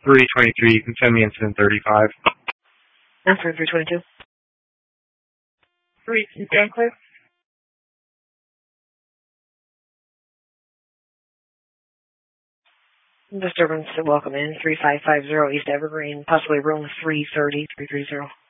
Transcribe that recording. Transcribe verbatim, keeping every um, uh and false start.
three twenty-three, you can send me incident thirty-five. Answer three twenty-two. Three, you stand clear? Disturbance, welcome in, three five five zero East Evergreen, possibly room three thirty, three thirty.